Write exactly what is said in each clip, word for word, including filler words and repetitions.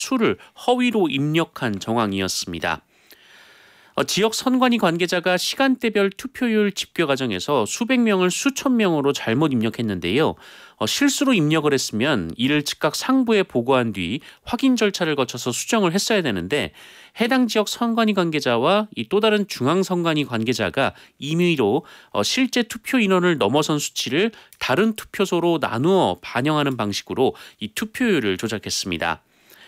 수를 허위로 입력한 정황이었습니다. 어, 지역 선관위 관계자가 시간대별 투표율 집계 과정에서 수백 명을 수천 명으로 잘못 입력했는데요. 어, 실수로 입력을 했으면 이를 즉각 상부에 보고한 뒤 확인 절차를 거쳐서 수정을 했어야 되는데 해당 지역 선관위 관계자와 이 또 다른 중앙 선관위 관계자가 임의로 어, 실제 투표 인원을 넘어선 수치를 다른 투표소로 나누어 반영하는 방식으로 이 투표율을 조작했습니다.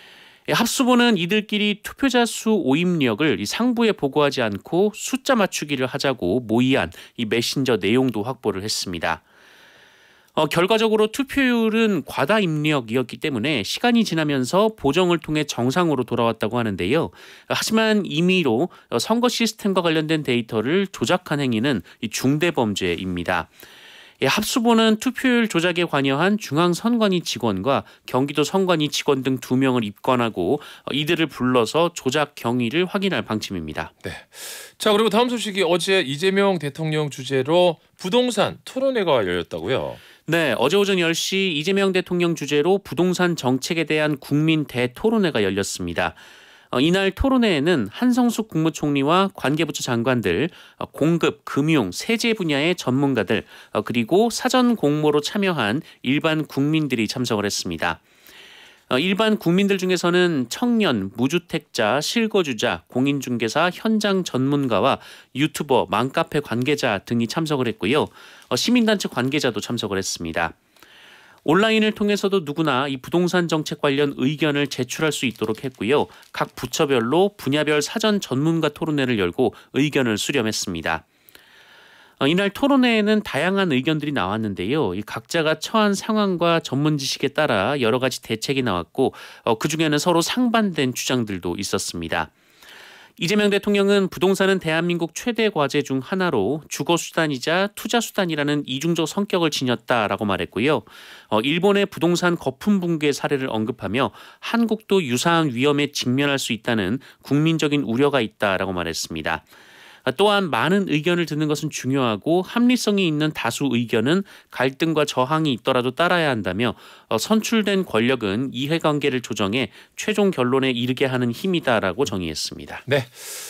합수본은 이들끼리 투표자 수 오입력을 이 상부에 보고하지 않고 숫자 맞추기를 하자고 모의한 이 메신저 내용도 확보를 했습니다. 어, 결과적으로 투표율은 과다 입력이었기 때문에 시간이 지나면서 보정을 통해 정상으로 돌아왔다고 하는데요. 하지만 임의로 선거 시스템과 관련된 데이터를 조작한 행위는 이 중대범죄입니다. 합수본은 투표율 조작에 관여한 중앙선관위 직원과 경기도 선관위 직원 등 두 명을 입건하고 이들을 불러서 조작 경위를 확인할 방침입니다. 네. 자, 그리고 다음 소식이 어제 이재명 대통령 주재로 부동산 토론회가 열렸다고요? 네, 어제 오전 열 시 이재명 대통령 주재로 부동산 정책에 대한 국민 대토론회가 열렸습니다. 어, 이날 토론회에는 한성숙 국무총리와 관계부처 장관들, 어, 공급, 금융, 세제 분야의 전문가들, 어, 그리고 사전 공모로 참여한 일반 국민들이 참석을 했습니다. 어, 일반 국민들 중에서는 청년, 무주택자, 실거주자, 공인중개사, 현장 전문가와 유튜버, 맘카페 관계자 등이 참석을 했고요. 어, 시민단체 관계자도 참석을 했습니다. 온라인을 통해서도 누구나 이 부동산 정책 관련 의견을 제출할 수 있도록 했고요. 각 부처별로 분야별 사전 전문가 토론회를 열고 의견을 수렴했습니다. 어, 이날 토론회에는 다양한 의견들이 나왔는데요. 이 각자가 처한 상황과 전문 지식에 따라 여러 가지 대책이 나왔고 어, 그중에는 서로 상반된 주장들도 있었습니다. 이재명 대통령은 부동산은 대한민국 최대 과제 중 하나로 주거수단이자 투자수단이라는 이중적 성격을 지녔다라고 말했고요. 어, 일본의 부동산 거품 붕괴 사례를 언급하며 한국도 유사한 위험에 직면할 수 있다는 국민적인 우려가 있다라고 말했습니다. 또한 많은 의견을 듣는 것은 중요하고 합리성이 있는 다수 의견은 갈등과 저항이 있더라도 따라야 한다며 선출된 권력은 이해관계를 조정해 최종 결론에 이르게 하는 힘이다라고 정의했습니다. 네.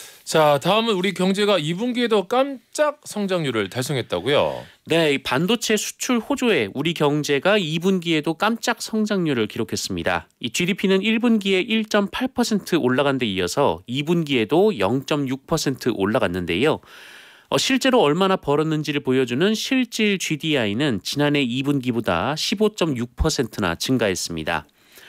자, 다음은 우리 경제가 이 분기에도 깜짝 성장률을 달성했다고요? 네, 반도체 수출 호조에 우리 경제가 이 분기에도 깜짝 성장률을 기록했습니다. 이 지디피는 일 분기에 일 점 팔 퍼센트 올라간 데 이어서 이 분기에도 영 점 육 퍼센트 올라갔는데요. 어, 실제로 얼마나 벌었는지를 보여주는 실질 지디아이는 지난해 이 분기보다 십오 점 육 퍼센트나 증가했습니다.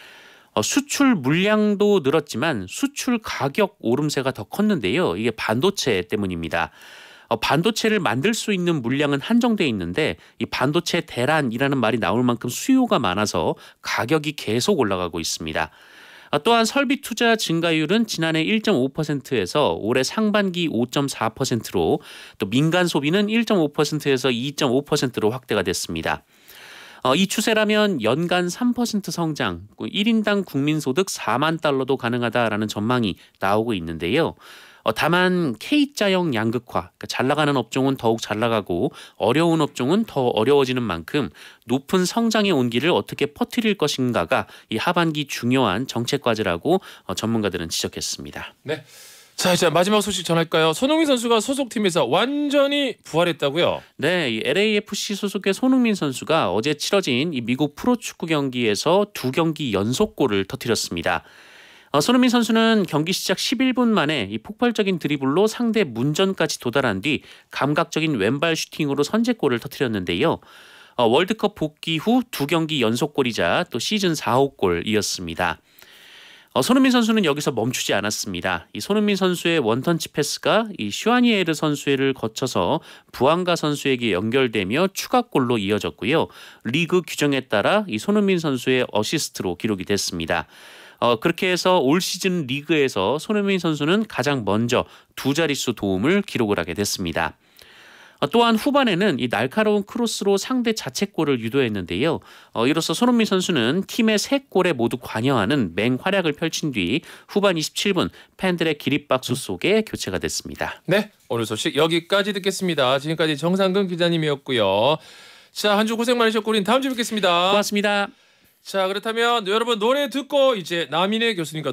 어, 수출 물량도 늘었지만 수출 가격 오름세가 더 컸는데요. 이게 반도체 때문입니다. 어, 반도체를 만들 수 있는 물량은 한정돼 있는데 이 반도체 대란이라는 말이 나올 만큼 수요가 많아서 가격이 계속 올라가고 있습니다. 어, 또한 설비 투자 증가율은 지난해 일 점 오 퍼센트에서 올해 상반기 오 점 사 퍼센트로 또 민간 소비는 일 점 오 퍼센트에서 이 점 오 퍼센트로 확대가 됐습니다. 어, 이 추세라면 연간 삼 퍼센트 성장, 일 인당 국민소득 사만 달러도 가능하다라는 전망이 나오고 있는데요. 어, 다만 K자형 양극화, 그러니까 잘 나가는 업종은 더욱 잘 나가고 어려운 업종은 더 어려워지는 만큼 높은 성장의 온기를 어떻게 퍼뜨릴 것인가가 이 하반기 중요한 정책 과제라고 어, 전문가들은 지적했습니다. 네. 자, 이제 마지막 소식 전할까요? 손흥민 선수가 소속팀에서 완전히 부활했다고요? 네, 이 엘에이에프씨 소속의 손흥민 선수가 어제 치러진 이 미국 프로축구 경기에서 두 경기 연속골을 터뜨렸습니다. 어, 손흥민 선수는 경기 시작 십일 분 만에 이 폭발적인 드리블로 상대 문전까지 도달한 뒤 감각적인 왼발 슈팅으로 선제골을 터뜨렸는데요. 어, 월드컵 복귀 후 두 경기 연속골이자 또 시즌 사 호 골이었습니다. 어, 손흥민 선수는 여기서 멈추지 않았습니다. 이 손흥민 선수의 원터치 패스가 이 슈아니에르 선수를 거쳐서 부앙가 선수에게 연결되며 추가골로 이어졌고요. 리그 규정에 따라 이 손흥민 선수의 어시스트로 기록이 됐습니다. 어, 그렇게 해서 올 시즌 리그에서 손흥민 선수는 가장 먼저 두 자릿수 도움을 기록을 하게 됐습니다. 어, 또한 후반에는 이 날카로운 크로스로 상대 자책골을 유도했는데요. 어, 이로써 손흥민 선수는 팀의 세 골에 모두 관여하는 맹활약을 펼친 뒤 후반 이십칠 분 팬들의 기립박수 속에 교체가 됐습니다. 네, 오늘 소식 여기까지 듣겠습니다. 지금까지 정상근 기자님이었고요. 자, 한 주 고생 많으셨고 우린 다음 주에 뵙겠습니다. 고맙습니다. 자, 그렇다면 여러분 노래 듣고 이제 남인혜 교수님과